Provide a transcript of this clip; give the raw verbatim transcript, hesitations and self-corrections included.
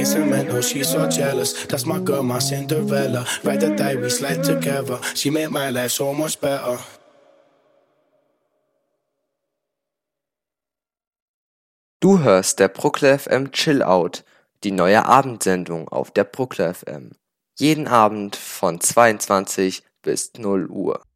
making sentimental, she's so jealous. That's my girl, my Cinderella. Ride the die, we slide together. She made my life so much better. Du hörst der Bruckler F M Chill Out, die neue Abendsendung auf der Bruckler F M. Jeden Abend von zweiundzwanzig bis null Uhr.